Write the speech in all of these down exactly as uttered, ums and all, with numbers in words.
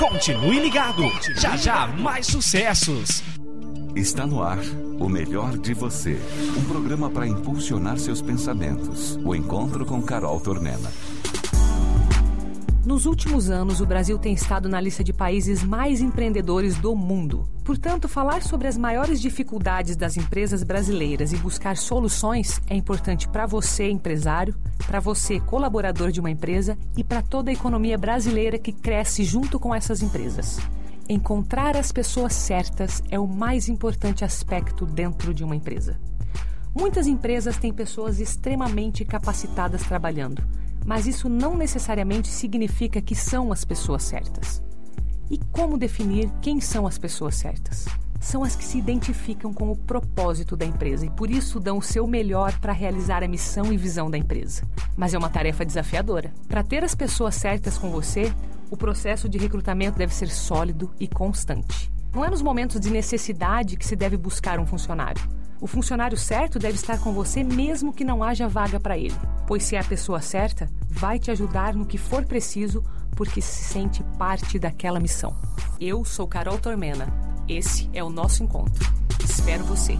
Continue ligado. Já já mais sucessos. Está no ar o melhor de você. Um programa para impulsionar seus pensamentos. O encontro com Carol Tormena. Nos últimos anos, o Brasil tem estado na lista de países mais empreendedores do mundo. Portanto, falar sobre as maiores dificuldades das empresas brasileiras e buscar soluções é importante para você, empresário, para você, colaborador de uma empresa e para toda a economia brasileira que cresce junto com essas empresas. Encontrar as pessoas certas é o mais importante aspecto dentro de uma empresa. Muitas empresas têm pessoas extremamente capacitadas trabalhando, mas isso não necessariamente significa que são as pessoas certas. E como definir quem são as pessoas certas? São as que se identificam com o propósito da empresa e por isso dão o seu melhor para realizar a missão e visão da empresa. Mas é uma tarefa desafiadora. Para ter as pessoas certas com você, o processo de recrutamento deve ser sólido e constante. Não é nos momentos de necessidade que se deve buscar um funcionário. O funcionário certo deve estar com você mesmo que não haja vaga para ele, pois se é a pessoa certa, vai te ajudar no que for preciso porque se sente parte daquela missão. Eu sou Carol Tormena. Esse é o nosso encontro. Espero você.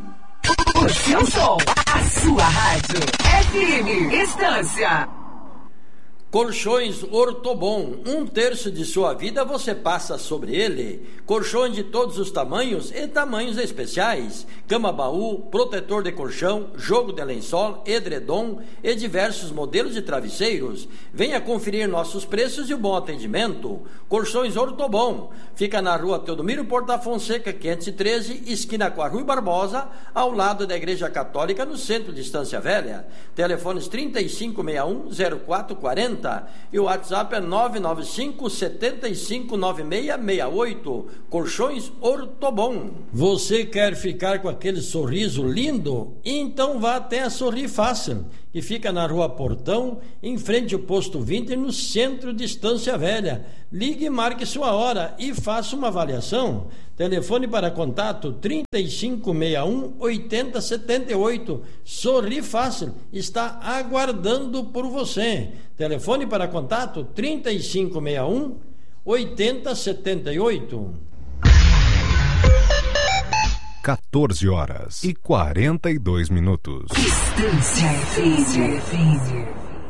O seu som, a sua rádio. F M Estância. Colchões Ortobon, um terço de sua vida você passa sobre ele. Colchões de todos os tamanhos e tamanhos especiais. Cama-baú, protetor de colchão, jogo de lençol, edredom e diversos modelos de travesseiros. Venha conferir nossos preços e o bom atendimento. Colchões Ortobon, fica na rua Teodomiro Porta Fonseca, quinhentos e treze, esquina com a Rui Barbosa, ao lado da Igreja Católica, no centro de Estância Velha. Telefones trinta e cinco sessenta e um, zero quatro quarenta e o WhatsApp é nove nove cinco, sete cinco, nove seis seis oito. Colchões Ortobon. Você quer ficar com aquele sorriso lindo? Então vá até a Sorri Fácil, que fica na Rua Portão, em frente ao Posto vinte, no centro de Estância Velha. Ligue e marque sua hora e faça uma avaliação. Telefone para contato trinta e cinco sessenta e um, oitenta setenta e oito. Sorri Fácil está aguardando por você. Telefone para contato trinta e cinco sessenta e um, oitenta setenta e oito. quatorze horas e quarenta e dois minutos. Estância F M.